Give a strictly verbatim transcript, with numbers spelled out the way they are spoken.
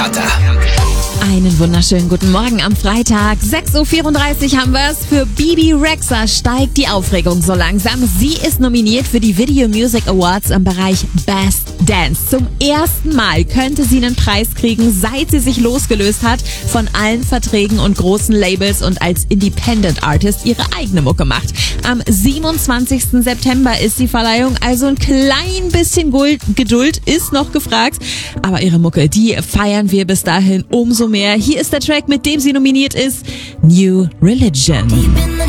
Einen wunderschönen guten Morgen am Freitag. sechs Uhr vierunddreißig haben wir es. Für Bebe Rexha steigt die Aufregung so langsam. Sie ist nominiert für die Video Music Awards im Bereich Best Dance. Zum ersten Mal könnte sie einen Preis kriegen, seit sie sich losgelöst hat von allen Verträgen und großen Labels und als Independent Artist ihre eigene Mucke macht. Am siebenundzwanzigsten September ist die Verleihung, also ein klein bisschen Geduld ist noch gefragt. Aber ihre Mucke, die feiern wir bis dahin umso mehr. Hier ist der Track, mit dem sie nominiert ist, New Religion.